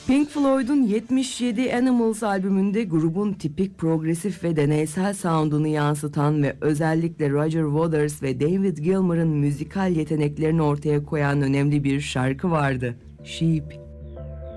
Pink Floyd'un 77 Animals albümünde grubun tipik progresif ve deneysel sound'unu yansıtan ve özellikle Roger Waters ve David Gilmour'ın müzikal yeteneklerini ortaya koyan önemli bir şarkı vardı. Sheep.